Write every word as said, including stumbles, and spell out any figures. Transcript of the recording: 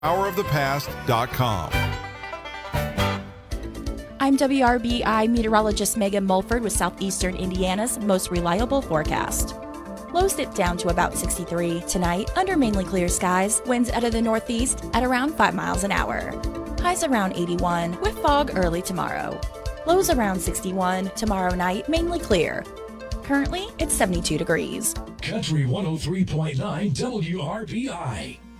power of the past dot com. I'm W R B I meteorologist Megan Mulford with Southeastern Indiana's most reliable forecast. Lows dip down to about sixty-three tonight under mainly clear skies, winds out of the northeast at around five miles an hour. Highs around eighty-one with fog early tomorrow. Lows around sixty-one tomorrow night, mainly clear. Currently, it's seventy-two degrees. Country one oh three point nine W R B I.